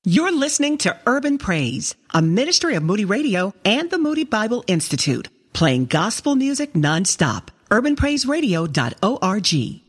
You're listening to Urban Praise, a ministry of Moody Radio and the Moody Bible Institute, playing gospel music nonstop. UrbanPraiseRadio.org.